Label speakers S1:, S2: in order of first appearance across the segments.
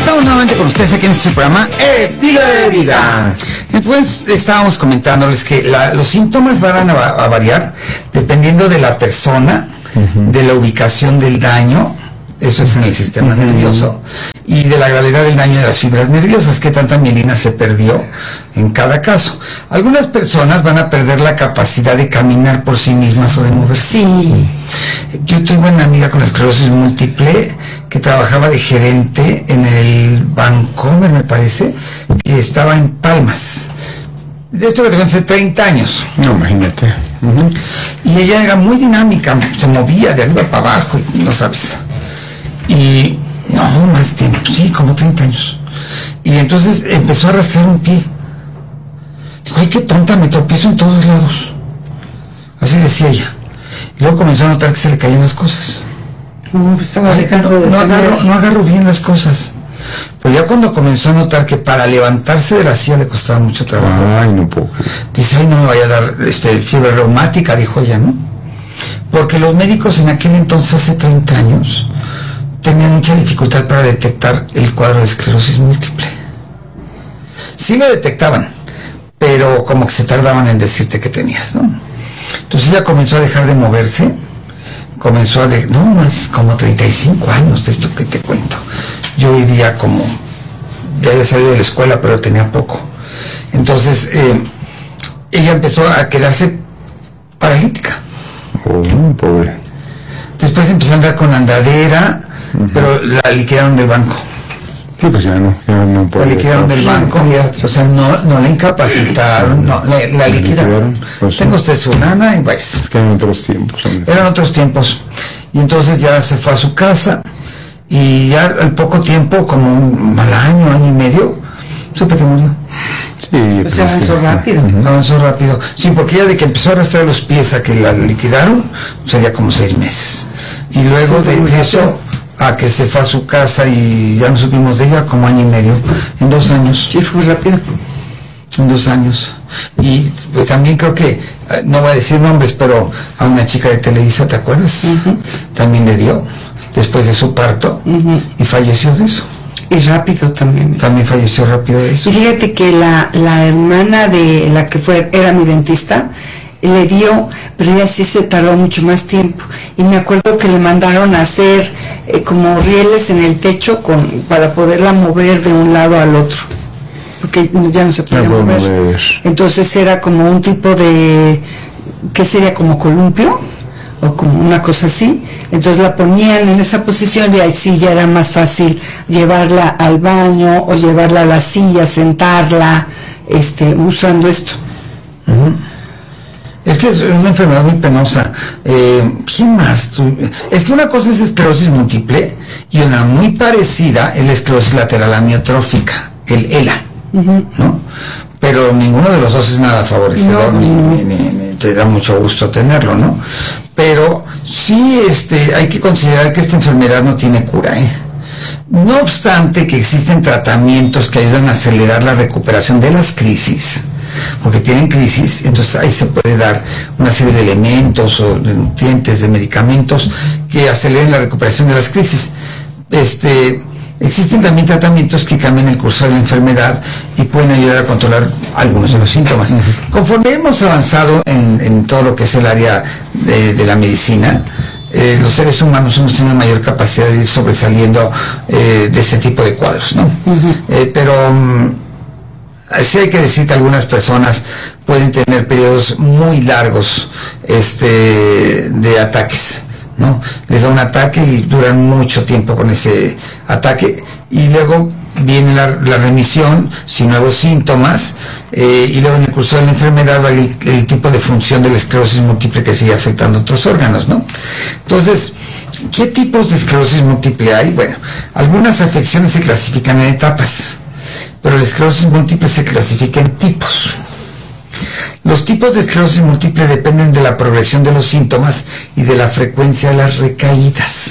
S1: Estamos nuevamente con ustedes aquí en este programa Estilo de Vida. Pues estábamos comentándoles que los síntomas van a variar dependiendo de la persona, de la ubicación del daño, eso es en el sistema nervioso, y de la gravedad del daño de las fibras nerviosas, que tanta mielina se perdió en cada caso. Algunas personas van a perder la capacidad de caminar por sí mismas o de moverse. Sí. Yo tuve una amiga con esclerosis múltiple que trabajaba de gerente en el Bancomer, me parece, que estaba en Palmas. De hecho, que tenía hace 30 años.
S2: No, imagínate.
S1: Y ella era muy dinámica, se movía de arriba para abajo, y no sabes. Y no, más tiempo, sí, como 30 años. Y entonces empezó a arrastrar un pie. Dijo, ay, qué tonta, me tropiezo en todos lados. Así decía ella. Y luego comenzó a notar que se le caían las cosas.
S3: Estaba dejando
S1: no agarro bien las cosas. Pero ya cuando comenzó a notar que para levantarse de la silla le costaba mucho trabajo.
S2: Ay, no puedo.
S1: Dice, ay, no me vaya a dar fiebre reumática, dijo ella, ¿no? Porque los médicos en aquel entonces, hace 30 años, tenían mucha dificultad para detectar el cuadro de esclerosis múltiple. Sí lo detectaban, pero como que se tardaban en decirte que tenías, ¿no? Entonces ella comenzó a dejar de moverse, no, más como 35 años de esto que te cuento. Yo vivía ya había salido de la escuela, pero tenía poco. Entonces, ella empezó a quedarse paralítica.
S2: Oh, pobre.
S1: Después empezó a andar con andadera, pero la liquidaron del banco.
S2: Sí, pues ya no puede.
S1: La liquidaron del banco, o sea, no la incapacitaron, no, la liquidaron. Pues, tengo usted su lana y vaya.
S2: Es que eran otros tiempos.
S1: Eran otros tiempos. Y entonces ya se fue a su casa, y ya al poco tiempo, como un mal año y medio, supe que murió.
S2: Sí,
S3: pues avanzó rápido.
S1: Avanzó rápido. Sí, porque ella de que empezó a arrastrar los pies a que la liquidaron, sería como 6 meses. Y luego de eso, a que se fue a su casa y ya no supimos de ella, como año y medio, en 2 años.
S3: Sí, fue rápido.
S1: En 2 años. Y pues también creo que, no voy a decir nombres, pero a una chica de Televisa, ¿te acuerdas? También le dio, después de su parto, y falleció de eso.
S3: Y rápido también.
S1: También falleció rápido de eso.
S3: Y fíjate que la hermana de la que era mi dentista, le dio, pero ella sí se tardó mucho más tiempo. Y me acuerdo que le mandaron a hacer como rieles en el techo para poderla mover de un lado al otro, porque ya no se podía mover. Entonces era como un tipo de, ¿qué sería? Como columpio o como una cosa así. Entonces la ponían en esa posición y ahí sí ya era más fácil llevarla al baño o llevarla a la silla, sentarla, usando esto.
S1: Es que es una enfermedad muy penosa. ¿Quién más? Es que una cosa es esclerosis múltiple y una muy parecida es la esclerosis lateral amiotrófica, el ELA, ¿no? Pero ninguno de los dos es nada favorecedor, ni te da mucho gusto tenerlo, ¿no? Pero sí, hay que considerar que esta enfermedad no tiene cura, No obstante que existen tratamientos que ayudan a acelerar la recuperación de las crisis, porque tienen crisis, entonces ahí se puede dar una serie de elementos o de nutrientes, de medicamentos que aceleren la recuperación de las crisis. Existen también tratamientos que cambian el curso de la enfermedad y pueden ayudar a controlar algunos de los síntomas. Conforme hemos avanzado en todo lo que es el área de la medicina, los seres humanos hemos tenido mayor capacidad de ir sobresaliendo de ese tipo de cuadros, ¿no? Pero sí hay que decir que algunas personas pueden tener periodos muy largos de ataques, ¿no? Les da un ataque y duran mucho tiempo con ese ataque y luego viene la remisión sin nuevos síntomas, y luego en el curso de la enfermedad va el tipo de función de la esclerosis múltiple que sigue afectando otros órganos, ¿no? Entonces, ¿qué tipos de esclerosis múltiple hay? Bueno, algunas afecciones se clasifican en etapas, pero la esclerosis múltiple se clasifica en tipos. Los tipos de esclerosis múltiple dependen de la progresión de los síntomas y de la frecuencia de las recaídas.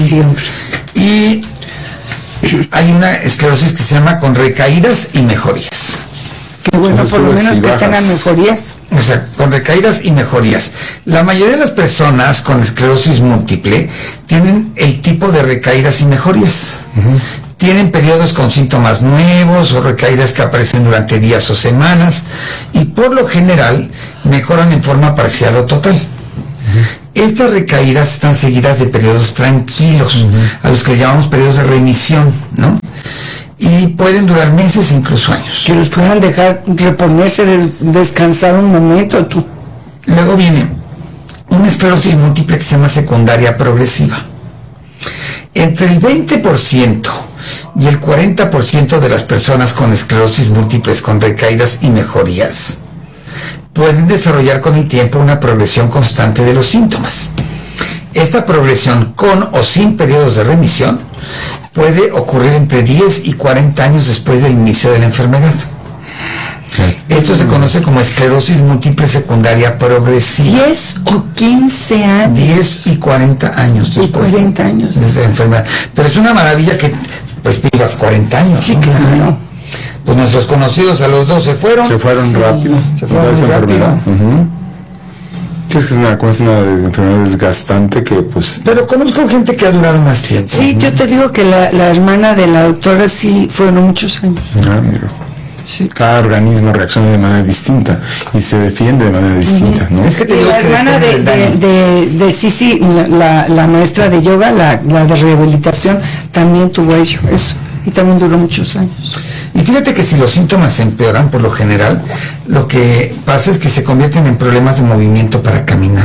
S1: Y hay una esclerosis que se llama con recaídas y mejorías.
S3: Qué bueno, por lo menos que tengan mejorías.
S1: O sea, con recaídas y mejorías. La mayoría de las personas con esclerosis múltiple tienen el tipo de recaídas y mejorías. tienen periodos con síntomas nuevos o recaídas que aparecen durante días o semanas y por lo general mejoran en forma parcial o total. Estas recaídas están seguidas de periodos tranquilos, a los que llamamos periodos de remisión, ¿no? Y pueden durar meses e incluso años.
S3: Que los puedan dejar reponerse, descansar un momento, tú.
S1: Luego viene una esclerosis múltiple que se llama secundaria progresiva. Entre el 20% y el 40% de las personas con esclerosis múltiples con recaídas y mejorías pueden desarrollar con el tiempo una progresión constante de los síntomas. Esta progresión con o sin periodos de remisión puede ocurrir entre 10 y 40 años después del inicio de la enfermedad. Esto se conoce como esclerosis múltiple secundaria progresiva.
S3: 10 o 15 años.
S1: 10 y 40 años después.
S3: Y 40 años.
S1: De la enfermedad. Pero es una maravilla que pues vivas 40 años.
S3: Sí,
S1: ¿no?
S3: claro.
S1: Pues nuestros conocidos a los dos se fueron.
S2: Se fueron rápido.
S1: Se fueron muy rápido.
S2: Sí, es que es una enfermedad desgastante que pues...
S1: Pero conozco gente que ha durado más tiempo.
S3: Sí, yo te digo que la hermana de la doctora sí fueron muchos años.
S2: mira.
S3: Sí.
S2: Cada organismo reacciona de manera distinta y se defiende de manera distinta, ¿no?
S1: Es que te
S3: Y
S1: digo
S3: la
S1: que
S3: hermana
S1: depende del daño.
S3: de Sisi, la maestra de yoga, la de rehabilitación, también tuvo eso. Y también duró muchos años.
S1: Y fíjate que si los síntomas se empeoran, por lo general, lo que pasa es que se convierten en problemas de movimiento para caminar.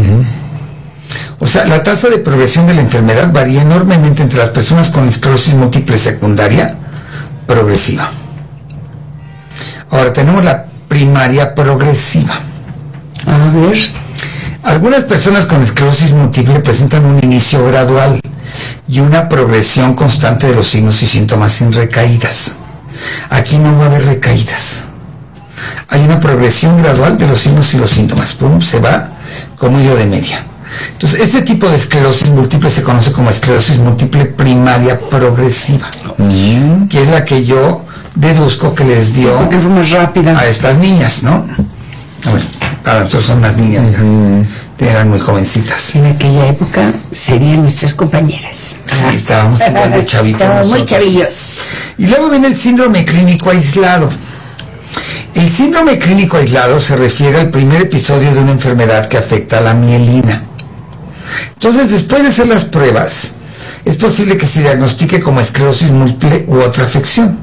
S1: O sea, la tasa de progresión de la enfermedad varía enormemente entre las personas con esclerosis múltiple secundaria progresiva. Ahora tenemos la primaria progresiva.
S3: A ver.
S1: Algunas personas con esclerosis múltiple presentan un inicio gradual y una progresión constante de los signos y síntomas sin recaídas. Aquí no va a haber recaídas. Hay una progresión gradual de los signos y los síntomas. Pum, se va como hilo de media. Entonces, este tipo de esclerosis múltiple se conoce como esclerosis múltiple primaria progresiva, que es la que yo deduzco que les dio
S3: Porque fue más rápida.
S1: a estas niñas, ¿no? Bueno, para nosotros son unas niñas, ya eran muy jovencitas.
S3: En aquella época serían nuestras compañeras.
S1: Sí, estábamos igual de chavitos.
S3: Estábamos muy
S1: nosotros.
S3: chavillos.
S1: Y luego viene el síndrome clínico aislado. El síndrome clínico aislado se refiere al primer episodio de una enfermedad que afecta a la mielina. Entonces, después de hacer las pruebas, es posible que se diagnostique como esclerosis múltiple u otra afección.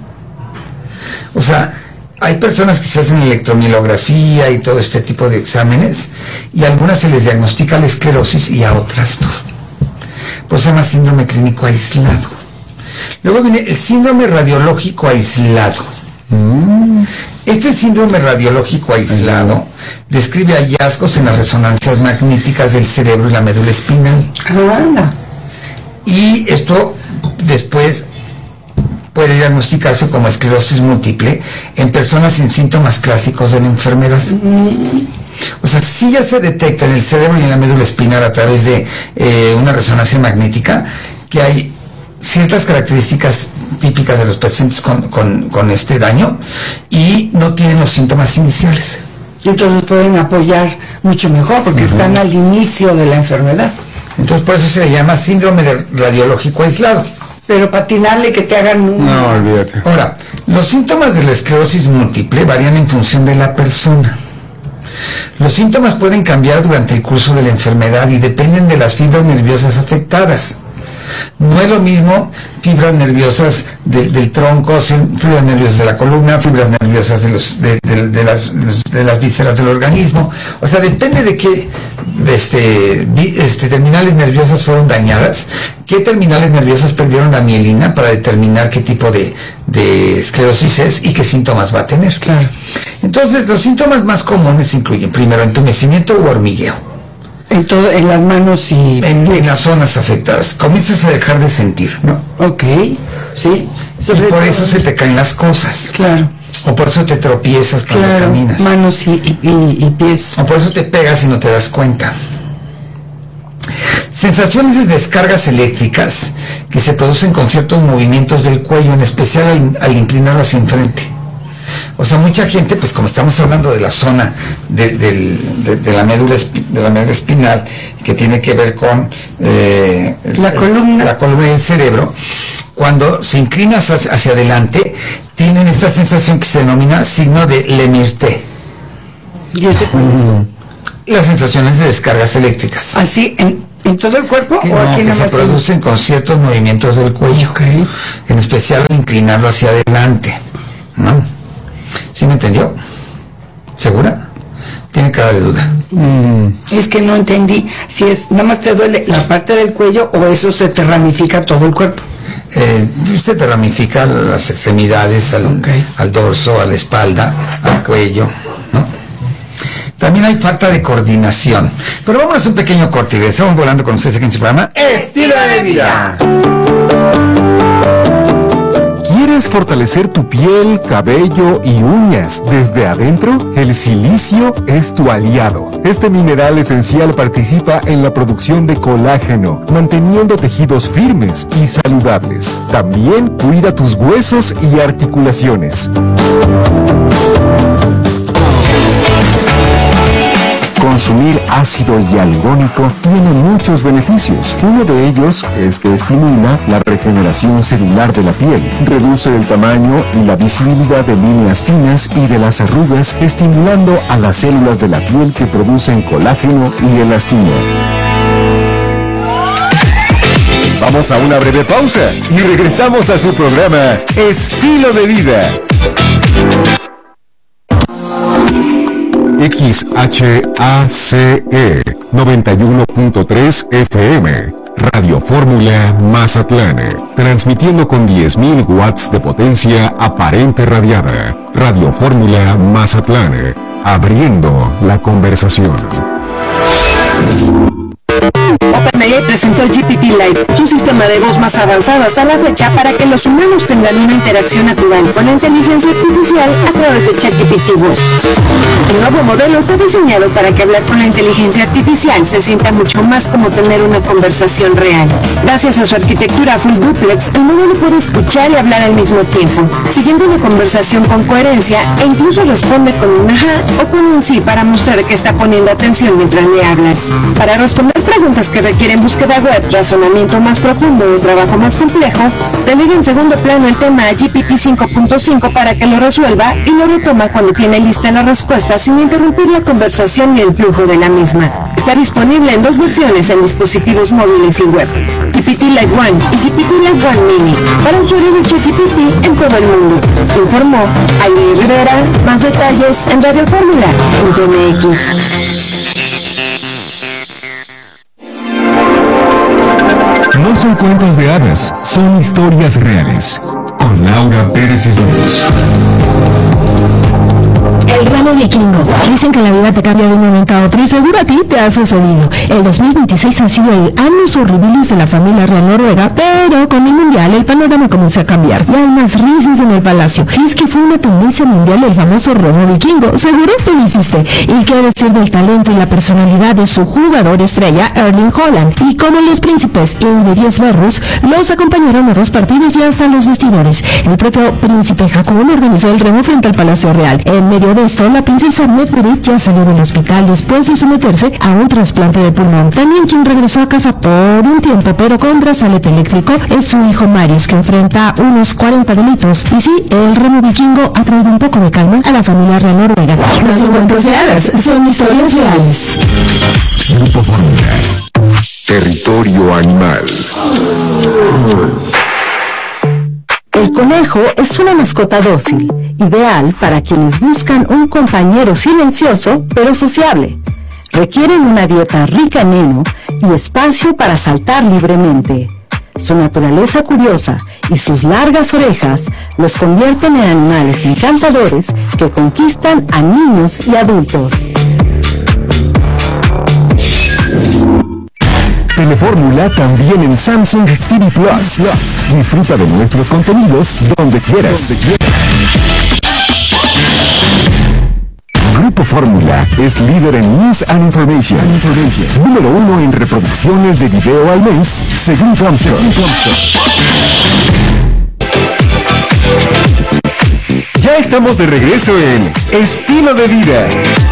S1: O sea, hay personas que se hacen electromielografía y todo este tipo de exámenes, y a algunas se les diagnostica la esclerosis y a otras no. Por eso se llama síndrome clínico aislado. Luego viene el síndrome radiológico aislado. Este síndrome radiológico aislado describe hallazgos en las resonancias magnéticas del cerebro y la médula espinal.
S3: Anda.
S1: Y esto después puede diagnosticarse como esclerosis múltiple en personas sin síntomas clásicos de la enfermedad. O sea, si ya se detecta en el cerebro y en la médula espinal a través de una resonancia magnética que hay ciertas características típicas de los pacientes con este daño y no tienen los síntomas iniciales.
S3: Y entonces pueden apoyar mucho mejor porque están al inicio de la enfermedad.
S1: Entonces por eso se le llama síndrome radiológico aislado.
S3: Pero patinarle que te hagan un...
S2: No, olvídate.
S1: Ahora, los síntomas de la esclerosis múltiple varían en función de la persona. Los síntomas pueden cambiar durante el curso de la enfermedad y dependen de las fibras nerviosas afectadas. No es lo mismo fibras nerviosas del tronco, fibras nerviosas de la columna, fibras nerviosas de las vísceras del organismo. O sea, depende de qué terminales nerviosas fueron dañadas, qué terminales nerviosas perdieron la mielina para determinar qué tipo de esclerosis es y qué síntomas va a tener.
S3: Claro.
S1: Entonces, los síntomas más comunes incluyen, primero, entumecimiento u hormigueo.
S3: En las manos y...
S1: En las zonas afectadas. Comienzas a dejar de sentir, ¿no?
S3: Ok, sí.
S1: Y por eso se te caen las cosas.
S3: Claro.
S1: O por eso te tropiezas cuando caminas.
S3: Manos y pies.
S1: O por eso te pegas y no te das cuenta. Sensaciones de descargas eléctricas que se producen con ciertos movimientos del cuello, en especial al inclinarlo hacia enfrente. O sea, mucha gente, pues como estamos hablando de la zona de la médula espinal, que tiene que ver con
S3: la columna
S1: del cerebro, cuando se inclina hacia adelante, tienen esta sensación que se denomina signo de Lemaitre.
S3: ¿Y ese cuál es?
S1: Las sensaciones de descargas eléctricas.
S3: ¿Así en todo el cuerpo
S1: Que
S3: o aquí
S1: que
S3: nada
S1: se
S3: más?
S1: producen con ciertos movimientos del cuello,
S3: Ok.
S1: en especial al inclinarlo hacia adelante, ¿no? ¿Sí me entendió? ¿Segura? Tiene cara de duda.
S3: Es que no entendí si es nada más te duele la parte del cuello o eso se te ramifica todo el cuerpo.
S1: Se te ramifica las extremidades al dorso, a la espalda, al cuello, ¿no? También hay falta de coordinación. Pero vamos a hacer un pequeño corte y regresamos volando con ustedes aquí en su programa Estilo de Vida.
S4: ¿Quieres fortalecer tu piel, cabello y uñas desde adentro? El silicio es tu aliado. Este mineral esencial participa en la producción de colágeno, manteniendo tejidos firmes y saludables. También cuida tus huesos y articulaciones. Consumir ácido hialurónico tiene muchos beneficios. Uno de ellos es que estimula la regeneración celular de la piel, reduce el tamaño y la visibilidad de líneas finas y de las arrugas, estimulando a las células de la piel que producen colágeno y elastina. Vamos a una breve pausa y regresamos a su programa Estilo de Vida. XHACE 91.3 FM, Radio Fórmula Mazatlán, transmitiendo con 10.000 watts de potencia aparente radiada. Radio Fórmula Mazatlán, abriendo la conversación.
S5: OpenAI presentó el GPT-Lite, su sistema de voz más avanzado hasta la fecha para que los humanos tengan una interacción natural con la inteligencia artificial a través de ChatGPT Voz. El nuevo modelo está diseñado para que hablar con la inteligencia artificial se sienta mucho más como tener una conversación real. Gracias a su arquitectura full duplex, el modelo puede escuchar y hablar al mismo tiempo, siguiendo una conversación con coherencia e incluso responde con un ajá o con un sí para mostrar que está poniendo atención mientras le hablas. Para responder preguntas que requieren búsqueda web, razonamiento más profundo o trabajo más complejo, delega en segundo plano el tema a GPT 5.5 para que lo resuelva y lo retoma cuando tiene lista la respuesta sin interrumpir la conversación ni el flujo de la misma. Está disponible en 2 versiones en dispositivos móviles y web, GPT Lite 1 y GPT Lite 1 Mini, para usuarios de ChatGPT en todo el mundo. Informó Aide Rivera. Más detalles en radioformula.mx.
S4: No son cuentos de hadas, son historias reales. Con Laura Pérez Cisneros.
S6: El ramo vikingo. Dicen que la vida te cambia de un momento a otro y seguro a ti te ha sucedido. El 2026 ha sido el annus horribilis de la familia real noruega, pero con el mundial el panorama comenzó a cambiar. Y hay más risas en el palacio. Y es que fue una tendencia mundial el famoso ramo vikingo. Seguro tú lo hiciste. Y qué decir del talento y la personalidad de su jugador estrella, Erling Haaland. Y como los príncipes Ingrid y Sverrus los acompañaron a 2 partidos y hasta los vestidores. El propio príncipe Haakon organizó el remo frente al Palacio Real. En medio de esto, la princesa Mette-Marit ya salió del hospital después de someterse a un trasplante de pulmón. También quien regresó a casa por un tiempo, pero con brazalete eléctrico, es su hijo Marius, que enfrenta unos 40 delitos. Y sí, el remo vikingo ha traído un poco de calma a la familia real noruega. No son cuentos de hadas, son historias reales.
S4: Grupo Fórmula. Territorio Animal.
S6: El conejo es una mascota dócil, ideal para quienes buscan un compañero silencioso pero sociable. Requieren una dieta rica en heno y espacio para saltar libremente. Su naturaleza curiosa y sus largas orejas los convierten en animales encantadores que conquistan a niños y adultos.
S4: Telefórmula también en Samsung TV Plus. Disfruta de nuestros contenidos donde quieras. Grupo Fórmula es líder en News and Information. Número 1 en reproducciones de video al mes, según Comscore. Ya estamos de regreso en Estilo de Vida.